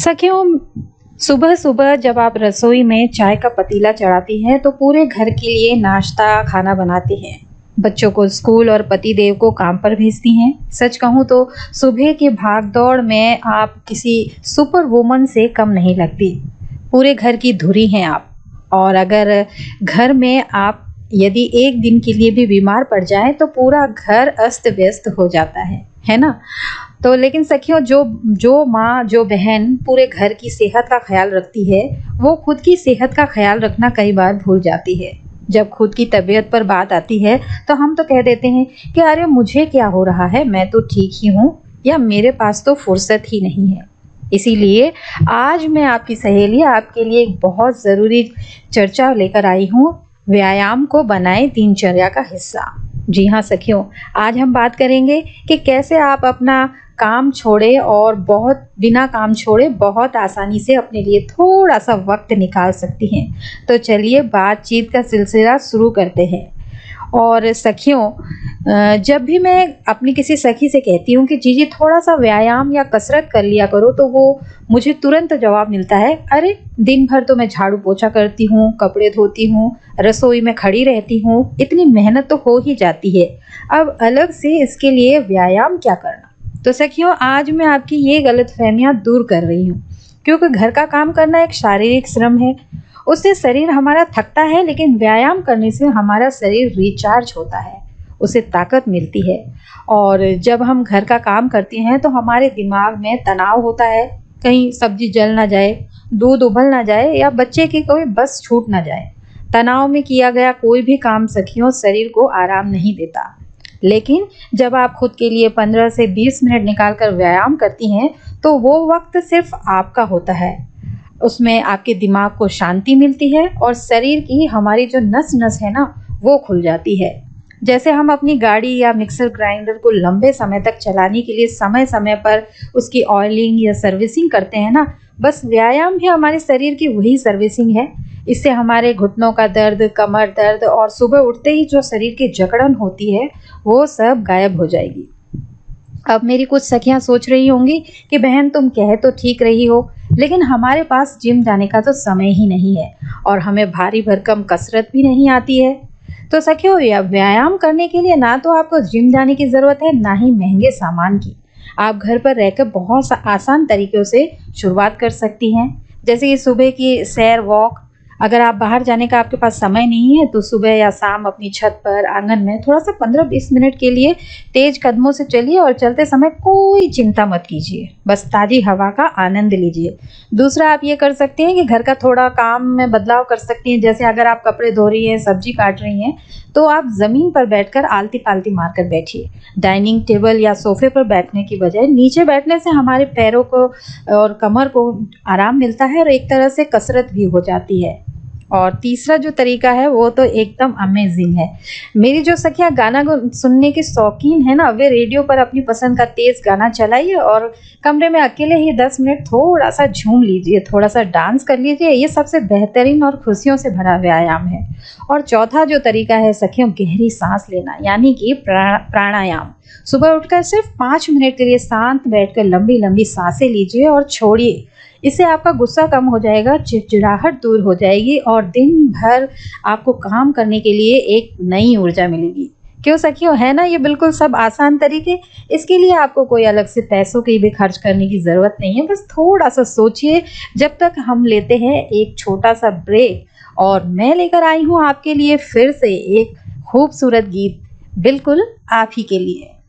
सखियों, सुबह सुबह जब आप रसोई में चाय का पतीला चढ़ाती हैं तो पूरे घर के लिए नाश्ता खाना बनाती हैं। बच्चों को स्कूल और पति देव को काम पर भेजती हैं। सच कहूं तो सुबह की भागदौड़ में आप किसी सुपर वुमन से कम नहीं लगती। पूरे घर की धुरी हैं आप। और अगर घर में आप यदि एक दिन के लिए भी बीमार पड़ जाए तो पूरा घर अस्त व्यस्त हो जाता है ना। तो लेकिन सखियों, जो जो माँ जो बहन पूरे घर की सेहत का ख्याल रखती है वो खुद की सेहत का ख्याल रखना कई बार भूल जाती है। जब खुद की तबीयत पर बात आती है तो हम तो कह देते हैं कि अरे मुझे क्या हो रहा है, मैं तो ठीक ही हूँ, या मेरे पास तो फुर्सत ही नहीं है। इसीलिए आज मैं आपकी सहेली आपके लिए एक बहुत ज़रूरी चर्चा लेकर आई हूँ। व्यायाम को बनाएं दिनचर्या का हिस्सा। जी हाँ सखियों, आज हम बात करेंगे कि कैसे आप अपना काम छोड़े और बिना काम छोड़े बहुत आसानी से अपने लिए थोड़ा सा वक्त निकाल सकती हैं। तो चलिए बातचीत का सिलसिला शुरू करते हैं। और सखियों, जब भी मैं अपनी किसी सखी से कहती हूँ कि जी थोड़ा सा व्यायाम या कसरत कर लिया करो, तो वो मुझे तुरंत जवाब मिलता है, अरे दिन भर तो मैं झाड़ू पोछा करती हूँ, कपड़े धोती हूँ, रसोई में खड़ी रहती हूँ, इतनी मेहनत तो हो ही जाती है, अब अलग से इसके लिए व्यायाम क्या करना। तो सखियों, आज मैं आपकी ये गलतफहमियां दूर कर रही हूँ, क्योंकि घर का काम करना एक शारीरिक श्रम है। उससे शरीर हमारा थकता है, लेकिन व्यायाम करने से हमारा शरीर रिचार्ज होता है, उसे ताकत मिलती है। और जब हम घर का काम करते हैं तो हमारे दिमाग में तनाव होता है, कहीं सब्जी जल ना जाए, दूध उबल ना जाए, या बच्चे की कोई बस छूट ना जाए। तनाव में किया गया कोई भी काम सखियों शरीर को आराम नहीं देता। लेकिन जब आप खुद के लिए 15 से 20 मिनट निकालकर व्यायाम करती हैं तो वो वक्त सिर्फ आपका होता है। उसमें आपके दिमाग को शांति मिलती है और शरीर की हमारी जो नस नस है ना, वो खुल जाती है। जैसे हम अपनी गाड़ी या मिक्सर ग्राइंडर को लंबे समय तक चलाने के लिए समय समय पर उसकी ऑयलिंग या सर्विसिंग करते हैं ना, बस व्यायाम भी हमारे शरीर की वही सर्विसिंग है। इससे हमारे घुटनों का दर्द, कमर दर्द और सुबह उठते ही जो शरीर की जकड़न होती है वो सब गायब हो जाएगी। अब मेरी कुछ सखियां सोच रही होंगी कि बहन तुम कह तो ठीक रही हो, लेकिन हमारे पास जिम जाने का तो समय ही नहीं है और हमें भारी भरकम कसरत भी नहीं आती है। तो सखियों, व्यायाम करने के लिए ना तो आपको जिम जाने की जरूरत है, ना ही महंगे सामान की। आप घर पर रहकर बहुत आसान तरीकों से शुरुआत कर सकती हैं, जैसे कि सुबह की सैर, वॉक। अगर आप बाहर जाने का आपके पास समय नहीं है तो सुबह या शाम अपनी छत पर, आंगन में थोड़ा सा 15-20 मिनट के लिए तेज कदमों से चलिए और चलते समय कोई चिंता मत कीजिए, बस ताजी हवा का आनंद लीजिए। दूसरा, आप ये कर सकते हैं कि घर का थोड़ा काम में बदलाव कर सकती हैं। जैसे अगर आप कपड़े धो रही हैं, सब्जी काट रही हैं, तो आप जमीन पर बैठकर आलती पालती मारकर बैठिए। डाइनिंग टेबल या सोफे पर बैठने की बजाय नीचे बैठने से हमारे पैरों को और कमर को आराम मिलता है और एक तरह से कसरत भी हो जाती है। और तीसरा जो तरीका है वो तो एकदम अमेजिंग है। मेरी जो सखियां गाना सुनने की शौकीन है ना, वे रेडियो पर अपनी पसंद का तेज गाना चलाइए और कमरे में अकेले ही 10 मिनट थोड़ा सा झूम लीजिए, थोड़ा सा डांस कर लीजिए। ये सबसे बेहतरीन और खुशियों से भरा व्यायाम है। और चौथा जो तरीका है सखियों, गहरी सांस लेना, यानी कि प्राणायाम। सुबह उठकर सिर्फ 5 मिनट के लिए शांत बैठकर लंबी लंबी सांसें लीजिए और छोड़िए। इससे आपका गुस्सा कम हो जाएगा, चिड़चिड़ाहट दूर हो जाएगी और दिन भर आपको काम करने के लिए एक नई ऊर्जा मिलेगी। क्यों सखियों, है ना ये बिल्कुल सब आसान तरीके। इसके लिए आपको कोई अलग से पैसों की भी खर्च करने की ज़रूरत नहीं है, बस थोड़ा सा सोचिए। जब तक हम लेते हैं एक छोटा सा ब्रेक, और मैं लेकर आई हूँ आपके लिए फिर से एक खूबसूरत गीत, बिल्कुल आप ही के लिए।